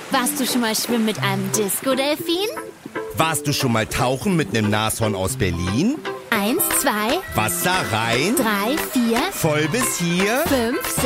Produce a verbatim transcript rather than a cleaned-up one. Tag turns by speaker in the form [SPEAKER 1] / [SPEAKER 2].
[SPEAKER 1] Warst du schon mal schwimmen mit einem Disco-Delfin?
[SPEAKER 2] Warst du schon mal tauchen mit einem Nashorn aus Berlin?
[SPEAKER 1] Eins, zwei,
[SPEAKER 2] Wasser rein,
[SPEAKER 1] drei, vier,
[SPEAKER 2] voll bis hier.
[SPEAKER 1] fünf,